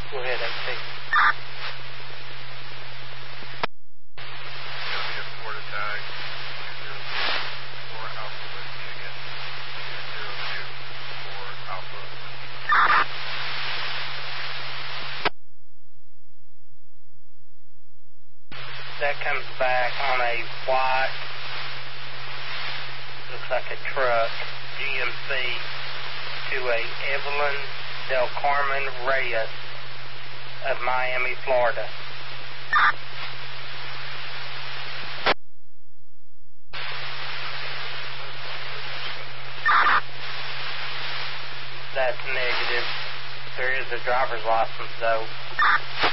Go ahead, XC. Florida tag 204 Alpha Whiskey again. 202 Alpha Whiskey. That comes back on a white, looks like a truck, GMC, to a Evelyn Del Carmen Reyes of Miami, Florida. That's negative. There is a driver's license, though.